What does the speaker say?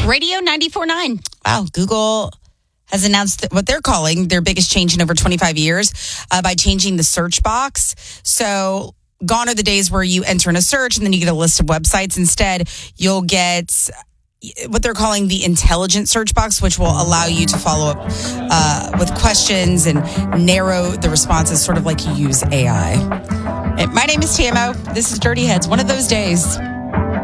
Radio 94.9. Wow, Google has announced what they're calling their biggest change in over 25 years by changing the search box. So gone are the days where you enter in a search and then you get a list of websites. Instead, you'll get what they're calling the intelligent search box, which will allow you to follow up with questions and narrow the responses, sort of like you use AI. And my name is TMO. This is Dirty Heads, one of those days.